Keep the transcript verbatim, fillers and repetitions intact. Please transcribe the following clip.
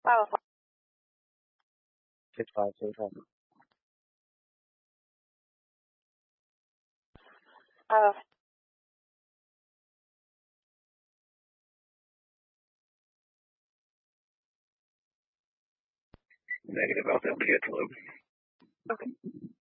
Oh, six five six five. oh. Negative, I'll have to get to him. Okay.